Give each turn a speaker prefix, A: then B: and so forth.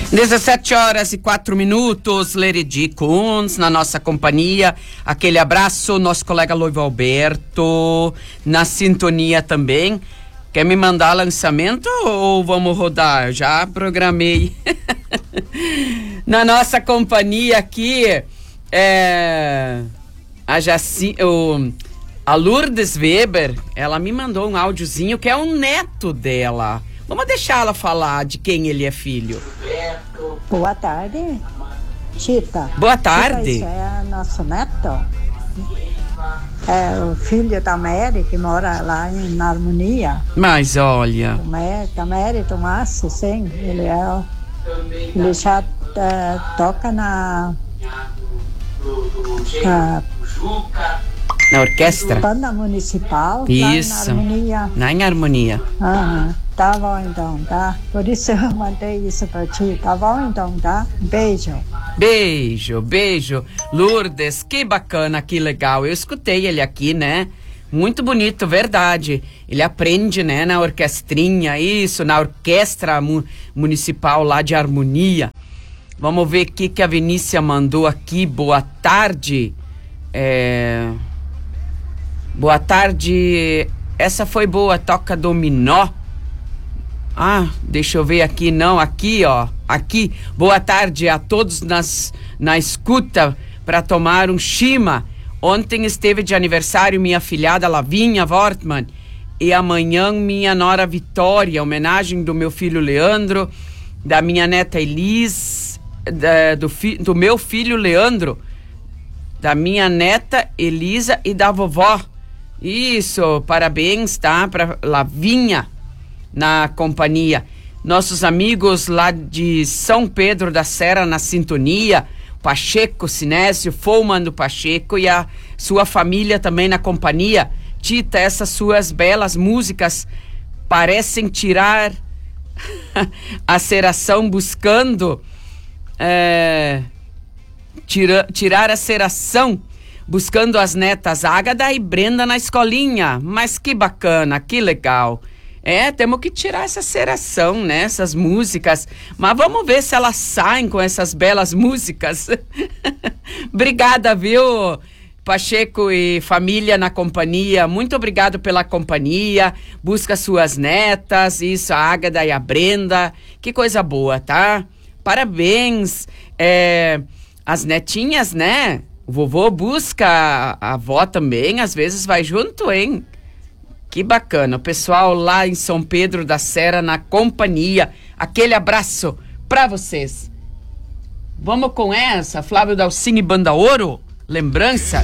A: 17h04, Leredi Kunz, na nossa companhia. Aquele abraço, nosso colega Loivo Alberto, na sintonia também. Quer me mandar lançamento ou vamos rodar? Já programei. Na nossa companhia aqui, a Lourdes Weber, ela me mandou um áudiozinho que é um neto dela. Vamos deixar ela falar de quem ele é filho.
B: Boa tarde, Tita.
A: Boa tarde.
B: Tita, isso é nosso neto. É o filho da Mary, que mora lá na Harmonia.
A: Mas olha...
B: Da Mary Tomassi, sim. Ele já toca na
A: orquestra?
B: Banda municipal.
A: Isso.
B: Lá
A: em Harmonia.
B: Tá bom então, tá? Por isso eu mandei isso pra ti. Tá bom então, tá? Beijo.
A: Beijo. Lourdes, que bacana, que legal. Eu escutei ele aqui, né? Muito bonito, verdade. Ele aprende, né, na orquestrinha, isso, na orquestra municipal lá de Harmonia. Vamos ver o que a Vinícia mandou aqui. Boa tarde. Boa tarde. Essa foi boa, toca dominó. Deixa eu ver aqui, não, aqui, ó. Aqui, boa tarde a todos na escuta para tomar um chima. Ontem esteve de aniversário minha filhada Lavinha Wortmann e amanhã minha nora Vitória, homenagem do meu filho Leandro, da minha neta Elis, do meu filho Leandro, da minha neta Elisa e da vovó. Isso, parabéns, tá? Para Lavinha na companhia. Nossos amigos lá de São Pedro da Serra na sintonia, Pacheco, Sinésio, Foman do Pacheco e a sua família também na companhia. Tita, essas suas belas músicas parecem tirar a seração buscando tirar a seração buscando as netas Ágada e Brenda na escolinha. Mas que bacana, que legal. Temos que tirar essa seração, né? Essas músicas. Mas vamos ver se elas saem com essas belas músicas. Obrigada, viu, Pacheco e família na companhia. Muito obrigado pela companhia. Busca suas netas, isso, a Ágada e a Brenda. Que coisa boa, tá? Parabéns. As netinhas, né? O vovô busca a avó também, às vezes vai junto, hein? Que bacana, o pessoal lá em São Pedro da Serra na companhia. Aquele abraço pra vocês. Vamos com essa, Flávio Dalcini Banda Ouro, lembranças.